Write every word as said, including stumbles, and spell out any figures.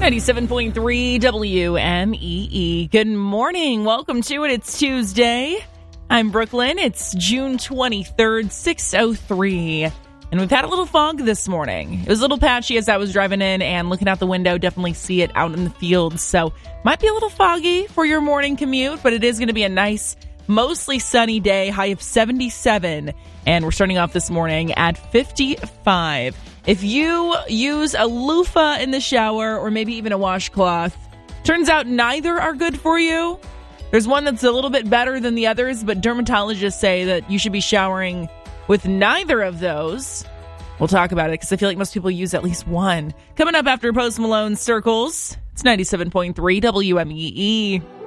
ninety-seven point three W M E E. Good morning. Welcome to it. It's Tuesday. I'm Brooklyn. It's June twenty-third, six oh three. And we've had a little fog this morning. It was a little patchy as I was driving in and looking out the window. Definitely see it out in the field. So might be a little foggy for your morning commute, but it is going to be a nice, mostly sunny day, high of seventy-seven. And we're starting off this morning at fifty-five. If you use a loofah in the shower or maybe even a washcloth, turns out neither are good for you. There's one that's a little bit better than the others, but dermatologists say that you should be showering with neither of those. We'll talk about it because I feel like most people use at least one. Coming up after Post Malone Circles, it's ninety-seven point three W M E E.